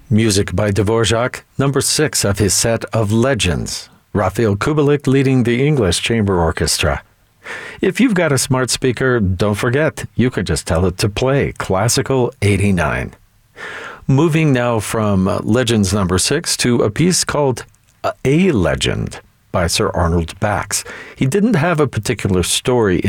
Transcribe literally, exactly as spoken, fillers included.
Music by Dvorak, number six of his set of Legends. Rafael Kubelik leading the English Chamber Orchestra. If you've got a smart speaker, don't forget, you can just tell it to play Classical eighty-nine. Moving now from Legends number six to a piece called A Legend by Sir Arnold Bax. He didn't have a particular story